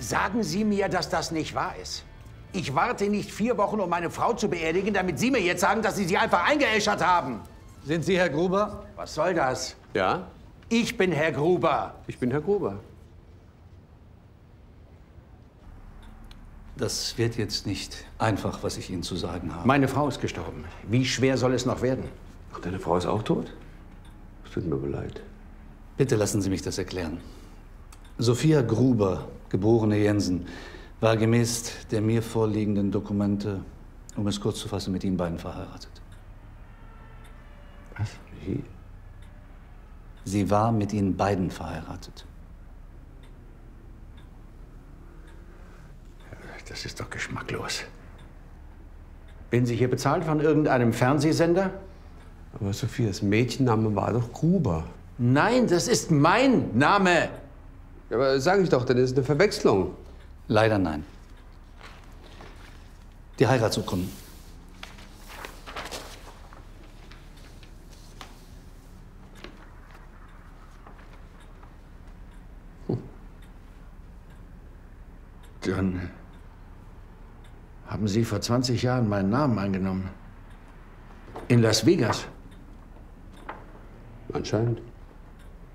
Sagen Sie mir, dass das nicht wahr ist. Ich warte nicht 4 Wochen, um meine Frau zu beerdigen, damit Sie mir jetzt sagen, dass Sie sie einfach eingeäschert haben. Sind Sie Herr Gruber? Was soll das? Ja, Ich bin Herr Gruber. ich bin Herr Gruber. Das wird jetzt nicht einfach, was ich Ihnen zu sagen habe. Meine Frau ist gestorben. Wie schwer soll es noch werden? Ach, deine Frau ist auch tot? Es tut mir leid. Bitte lassen Sie mich das erklären. Sophia Gruber, geborene Jensen, war gemäß der mir vorliegenden Dokumente, um es kurz zu fassen, mit Ihnen beiden verheiratet. Was? Wie? Sie war mit Ihnen beiden verheiratet. Das ist doch geschmacklos. Bin Sie hier bezahlt von irgendeinem Fernsehsender? Aber Sophias Mädchenname war doch Gruber. Nein, das ist mein Name. Ja, aber sag ich doch, dann ist es eine Verwechslung. Leider nein. Die Heiratsurkunden. Dann haben Sie vor 20 Jahren meinen Namen angenommen. In Las Vegas. Anscheinend.